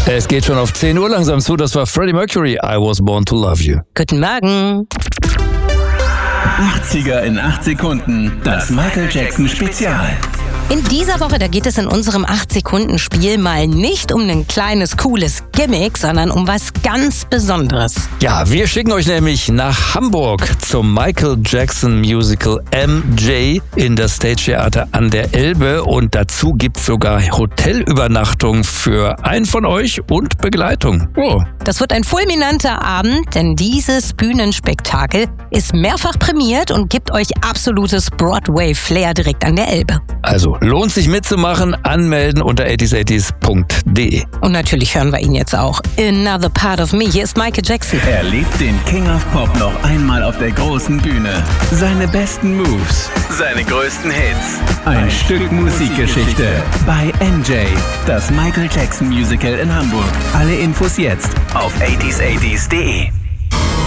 Es geht schon auf 10 Uhr langsam zu. Das war Freddie Mercury, I Was Born to Love You. Guten Morgen. 80er in 8 Sekunden. Das Michael Jackson Spezial. In dieser Woche, da geht es in unserem 8-Sekunden-Spiel mal nicht um ein kleines, cooles Gimmick, sondern um was ganz Besonderes. Ja, wir schicken euch nämlich nach Hamburg zum Michael Jackson Musical MJ in das Stage Theater an der Elbe. Und dazu gibt's sogar Hotelübernachtung für einen von euch und Begleitung. Oh. Das wird ein fulminanter Abend, denn dieses Bühnenspektakel ist mehrfach prämiert und gibt euch absolutes Broadway-Flair direkt an der Elbe. Also lohnt sich mitzumachen, anmelden unter 80s80s.de. Und natürlich hören wir ihn jetzt auch. Another Part of Me. Hier ist Michael Jackson. Erlebt den King of Pop noch einmal auf der großen Bühne. Seine besten Moves, seine größten Hits. Ein Stück Musikgeschichte bei MJ, das Michael Jackson Musical in Hamburg. Alle Infos jetzt auf 80s80s.de.